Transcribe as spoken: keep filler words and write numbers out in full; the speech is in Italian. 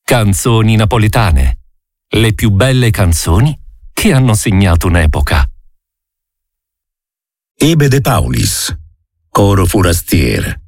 Canzoni napoletane. Le più belle canzoni che hanno segnato un'epoca. Ebe de Paulis, Coro Forastier.